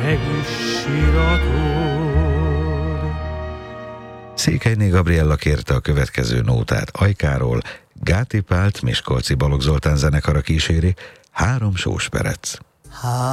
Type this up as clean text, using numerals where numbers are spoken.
siratod. Székelyné Gabriella kérte a következő nótát Ajkáról, Gáti Pált Miskolci Balogh Zoltán zenekara kíséri, 3 sós perec.